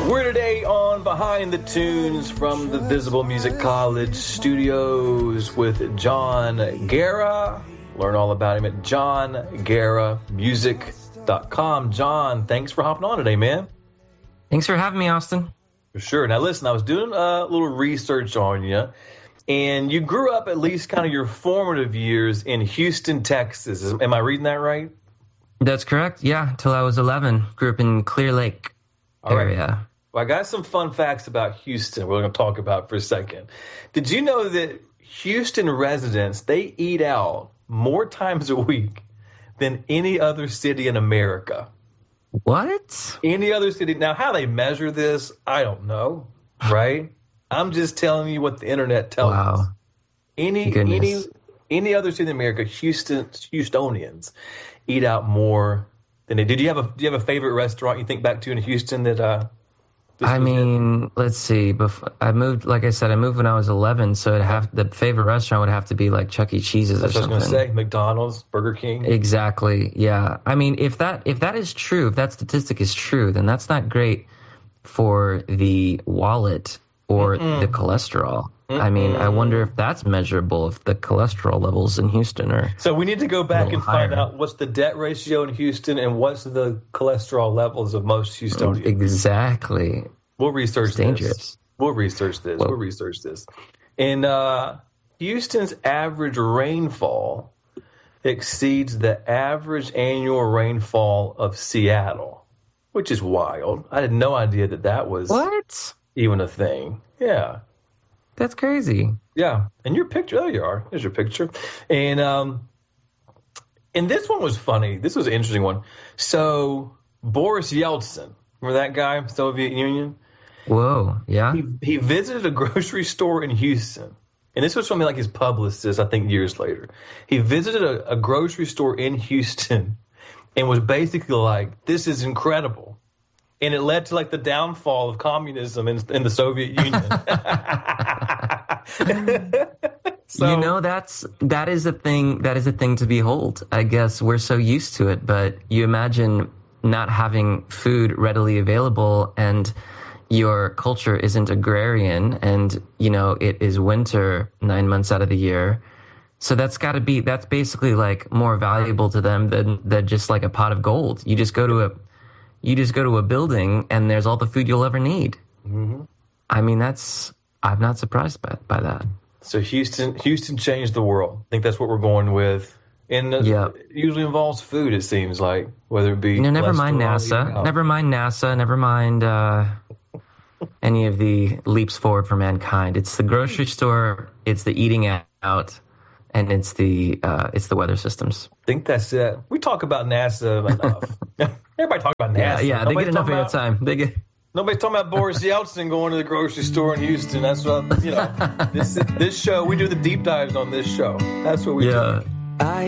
We're today on Behind the Tunes from the Visible Music College studios with John Guerra. Learn all about him at johnguerramusic.com. John, thanks for hopping on today, man. Thanks for having me, Austin. For sure. Now, listen, I was doing a little research on you, and you grew up at least kind of your formative years in Houston, Texas. Am I reading that right? That's correct. Yeah, till I was 11. Grew up in Clear Lake area. Right. Well, I got some fun facts about Houston we're going to talk about for a second. Did you know that Houston residents, they eat out more times a week than any other city in America? What? Any other city. Now, how they measure this, I don't know, right? I'm just telling you what the internet tells us. Any other city in America, Houstonians eat out more than they do. Do you have a favorite restaurant you think back to in Houston that let's see. I moved when I was 11, so the favorite restaurant would have to be like Chuck E. Cheese's or something. That's what I was going to say. McDonald's, Burger King. Exactly. Yeah. I mean, if that is true, if that statistic is true, then that's not great for the wallet or the cholesterol. I mean, I wonder if that's measurable, if the cholesterol levels in Houston are. So we need to go back and find out what's the debt ratio in Houston and what's the cholesterol levels of most Houstonians. Exactly. We'll research this. Dangerous. We'll research this. And Houston's average rainfall exceeds the average annual rainfall of Seattle, which is wild. I had no idea that was even a thing. Yeah. That's crazy. Yeah. And your picture, there you are. There's your picture. And this one was funny. This was an interesting one. So Boris Yeltsin, remember that guy, Soviet Union? Whoa, yeah. He visited a grocery store in Houston. And this was from like his publicist, I think, years later. He visited a grocery store in Houston and was basically like, this is incredible. And it led to like the downfall of communism in the Soviet Union. So, that is a thing to behold. I guess we're so used to it, but you imagine not having food readily available and your culture isn't agrarian and, it is winter 9 months out of the year. So that's basically like more valuable to them than just like a pot of gold. You just go to a building and there's all the food you'll ever need. Mm-hmm. I mean, I'm not surprised by that. So Houston changed the world. I think that's what we're going with. And it usually involves food, it seems like, whether it be... never mind NASA. Never mind any of the leaps forward for mankind. It's the grocery store, it's the eating out, and it's the weather systems. I think that's it. We talk about NASA enough. Everybody talk about NASA. Yeah, they get enough airtime. Nobody's talking about Boris Yeltsin going to the grocery store in Houston. That's what, this show, we do the deep dives on this show. That's what we do.